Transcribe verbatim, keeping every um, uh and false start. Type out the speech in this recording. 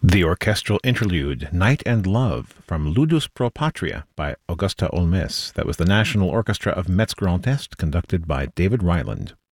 The orchestral interlude, Night and Love, from Ludus Pro Patria by Augusta Olmes. That was the National Orchestra of Metz Grand Est, conducted by David Ryland.